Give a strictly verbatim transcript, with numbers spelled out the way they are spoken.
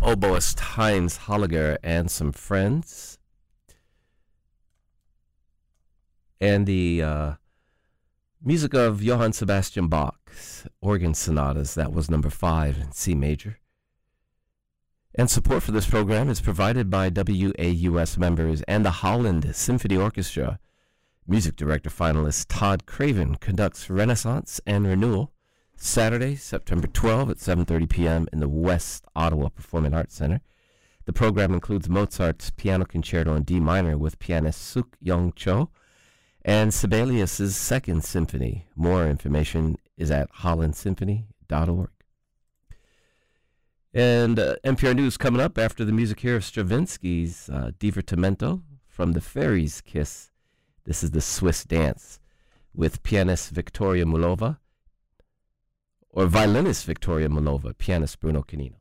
oboist Heinz Holliger and some friends. And the uh, music of Johann Sebastian Bach's organ sonatas. That was number five in C major. And support for this program is provided by W A U S members and the Holland Symphony Orchestra. Music director finalist Todd Craven conducts Renaissance and Renewal Saturday, September twelfth at seven thirty p.m. in the West Ottawa Performing Arts Center. The program includes Mozart's Piano Concerto in D minor with pianist Suk Young Cho and Sibelius's Second Symphony. More information is at holland symphony dot org. And uh, N P R News coming up after the music here of Stravinsky's uh, Divertimento from the Fairy's Kiss. This is the Swiss Dance with pianist Victoria Mulova, or violinist Victoria Mulova, pianist Bruno Canino.